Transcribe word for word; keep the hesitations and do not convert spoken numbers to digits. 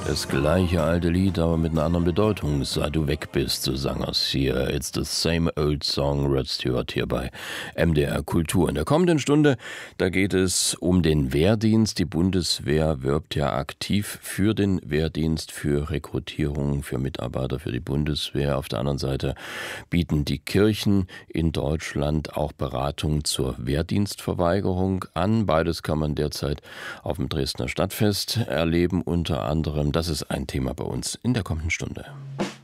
Das gleiche alte Lied, aber mit einer anderen Bedeutung. Seit du weg bist, so sang es hier. It's the same old song, Rod Stewart hier bei M D R Kultur. In der kommenden Stunde, da geht es um den Wehrdienst. Die Bundeswehr wirbt ja aktiv für den Wehrdienst, für Rekrutierung, für Mitarbeiter für die Bundeswehr. Auf der anderen Seite bieten die Kirchen in Deutschland auch Beratung zur Wehrdienstverweigerung an. Beides kann man derzeit auf dem Dresdner Stadtfest erleben, unter anderem. Das ist ein Thema bei uns in der kommenden Stunde.